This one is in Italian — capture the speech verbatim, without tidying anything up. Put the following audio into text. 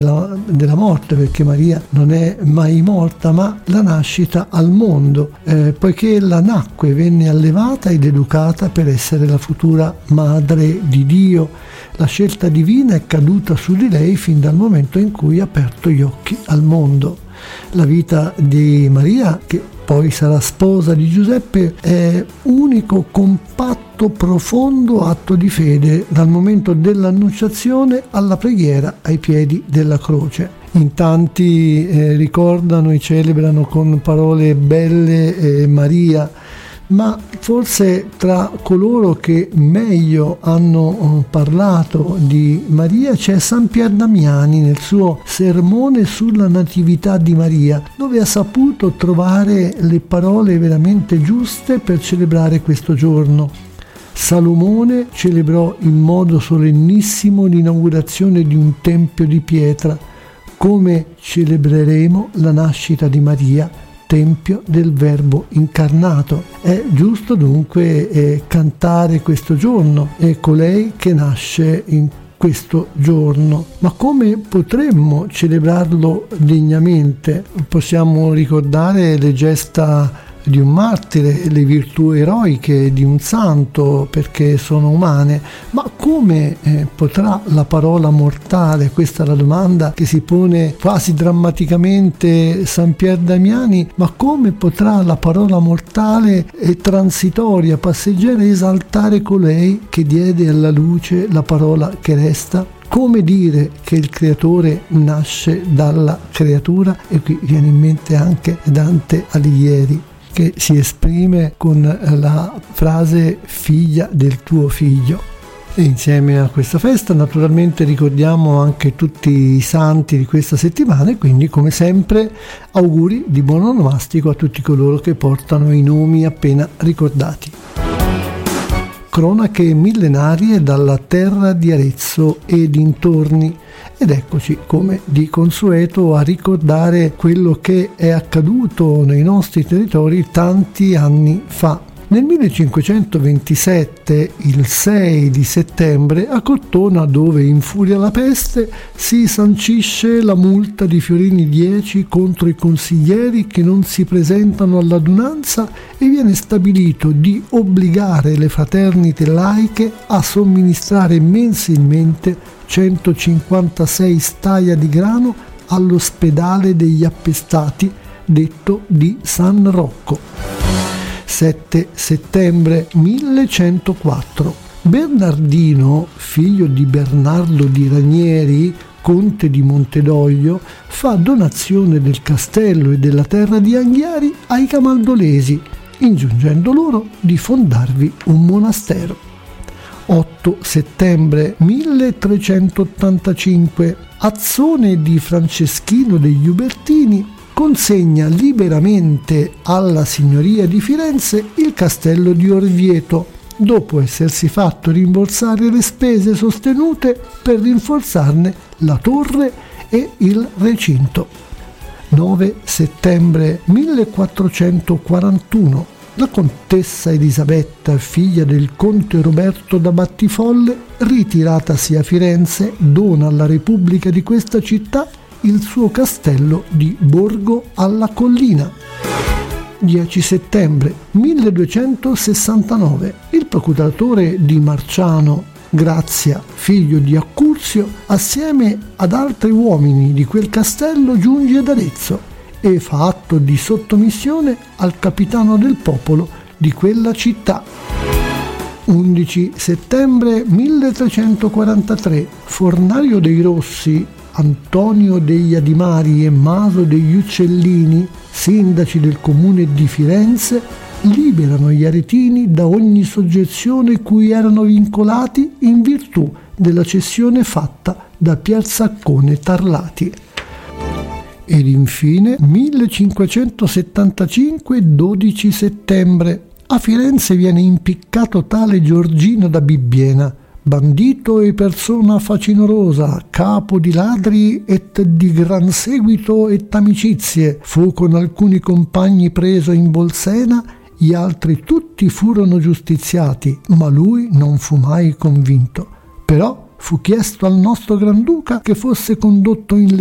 La, della morte, perché Maria non è mai morta, ma la nascita al mondo, eh, poiché ella nacque, venne allevata ed educata per essere la futura madre di Dio. La scelta divina è caduta su di lei fin dal momento in cui ha aperto gli occhi al mondo. La vita di Maria, che poi sarà sposa di Giuseppe, è unico, compatto, profondo atto di fede dal momento dell'annunciazione alla preghiera ai piedi della croce. In tanti eh, ricordano e celebrano con parole belle eh, Maria, ma forse tra coloro che meglio hanno parlato di Maria c'è San Pier Damiani nel suo sermone sulla Natività di Maria, dove ha saputo trovare le parole veramente giuste per celebrare questo giorno. Salomone celebrò in modo solennissimo l'inaugurazione di un tempio di pietra. Come celebreremo la nascita di Maria, Tempio del Verbo incarnato? È giusto dunque eh, cantare questo giorno, è colei che nasce in questo giorno. Ma come potremmo celebrarlo degnamente? Possiamo ricordare le gesta di un martire, le virtù eroiche di un santo, perché sono umane, ma come eh, potrà la parola mortale, questa è la domanda che si pone quasi drammaticamente San Pier Damiani, ma come potrà la parola mortale e transitoria, passeggera, esaltare colei che diede alla luce la parola che resta? Come dire che il creatore nasce dalla creatura? E qui viene in mente anche Dante Alighieri, che si esprime con la frase figlia del tuo figlio. E insieme a questa festa naturalmente ricordiamo anche tutti i santi di questa settimana, e quindi come sempre auguri di buon onomastico a tutti coloro che portano i nomi appena ricordati. Cronache millenarie dalla terra di Arezzo e dintorni. Ed eccoci, come di consueto, a ricordare quello che è accaduto nei nostri territori tanti anni fa. Nel millecinquecentoventisette, il sei di settembre, a Cortona, dove infuria la peste, si sancisce la multa di fiorini dieci contro i consiglieri che non si presentano all'adunanza, e viene stabilito di obbligare le fraternite laiche a somministrare mensilmente centocinquantasei staia di grano all'ospedale degli appestati, detto di San Rocco. sette settembre millecentoquattro. Bernardino, figlio di Bernardo di Ranieri, conte di Montedoglio, fa donazione del castello e della terra di Anghiari ai camaldolesi, ingiungendo loro di fondarvi un monastero. otto settembre milletrecentottantacinque. Azzone di Franceschino degli Ubertini consegna liberamente alla signoria di Firenze il castello di Orvieto, dopo essersi fatto rimborsare le spese sostenute per rinforzarne la torre e il recinto. nove settembre millequattrocentoquarantuno. La contessa Elisabetta, figlia del conte Roberto da Battifolle, ritiratasi a Firenze, dona alla Repubblica di questa città il suo castello di Borgo alla Collina. dieci settembre milleduecentosessantanove. Il procuratore di Marciano, Grazia, figlio di Accursio, assieme ad altri uomini di quel castello giunge ad Arezzo e fa atto di sottomissione al capitano del popolo di quella città. undici settembre milletrecentoquarantatré. Fornario dei Rossi, Antonio degli Adimari e Maso degli Uccellini, sindaci del comune di Firenze, liberano gli aretini da ogni soggezione cui erano vincolati in virtù della cessione fatta da Pier Saccone Tarlati. Ed infine millecinquecentosettantacinque, dodici settembre. A Firenze viene impiccato tale Giorgino da Bibbiena, bandito e persona facinorosa, capo di ladri et di gran seguito et amicizie, fu con alcuni compagni preso in Bolsena, gli altri tutti furono giustiziati, ma lui non fu mai convinto. Però fu chiesto al nostro Granduca che fosse condotto in